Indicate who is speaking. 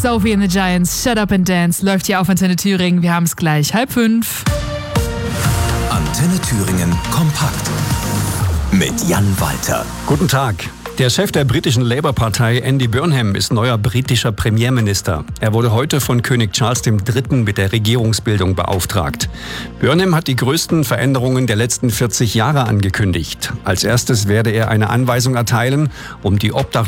Speaker 1: Sophie and the Giants, Shut Up and Dance, läuft hier auf Antenne Thüringen. Wir haben es gleich 4:30.
Speaker 2: Antenne Thüringen kompakt mit Jan Walter.
Speaker 3: Guten Tag. Der Chef der britischen Labour-Partei, Andy Burnham, ist neuer britischer Premierminister. Er wurde heute von König Charles III. Mit der Regierungsbildung beauftragt. Burnham hat die größten Veränderungen der letzten 40 Jahre angekündigt. Als erstes werde er eine Anweisung erteilen, um die Obdachlosen